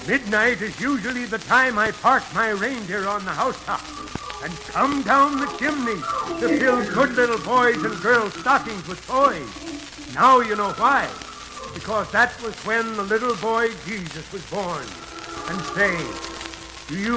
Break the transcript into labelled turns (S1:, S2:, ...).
S1: Midnight is usually the time I park my reindeer on the housetop and come down the chimney to fill good little boys' and girls' stockings with toys. Now you know why. Because that was when the little boy Jesus was born. And say, do you